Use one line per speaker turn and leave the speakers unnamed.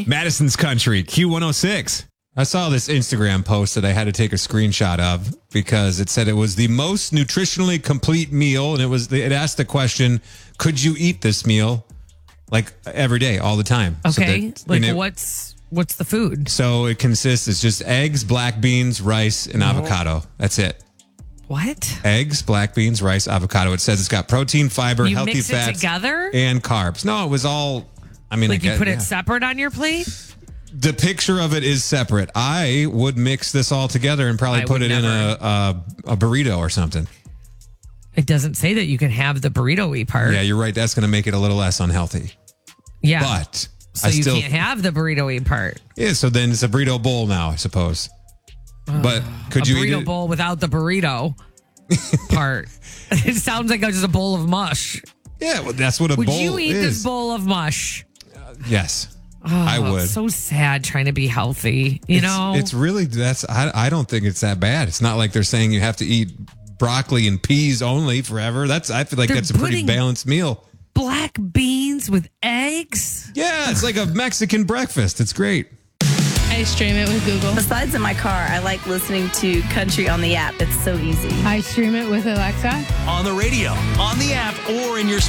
Madison's Country, Q106. I saw this Instagram post that I had to take a screenshot of because it said it was the most nutritionally complete meal. And it asked the question, could you eat this meal like every day, all the time?
Okay.
So that,
what's the food?
So it consists, it's just eggs, black beans, rice, and avocado. That's it.
What?
Eggs, black beans, rice, avocado. It says it's got protein, fiber,
You
healthy
mix it
fats,
together?
and carbs. No, it was all,
Like you put it separate on your plate?
The picture of it is separate. I would mix this all together and probably put it in a burrito or something.
It doesn't say that you can have the burrito-y part.
Yeah, you're right. That's going to make it a little less unhealthy.
Yeah.
But
so you can't have the burrito-y part.
Yeah, so then it's a burrito bowl now, I suppose. But could you eat
a burrito bowl without the burrito part? It sounds like just a bowl of mush.
Yeah, well, that's what a bowl is.
Would you eat this bowl of mush?
Yes.
Oh,
I would.
It's so sad trying to be healthy.
It's really, I don't think it's that bad. It's not like they're saying you have to eat broccoli and peas only forever. I feel like that's a pretty balanced meal.
Black beans with eggs?
Yeah, it's like a Mexican breakfast. It's great.
I stream it with Google.
Besides in my car, I like listening to country on the app. It's so easy.
I stream it with Alexa.
On the radio, on the app, or in your